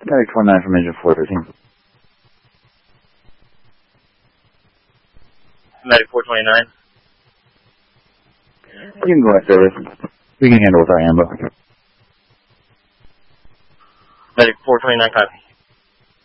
Medic 49 from engine 413. Medic 429. You can go ahead, service. We can handle with our ambo. Medic 429, copy.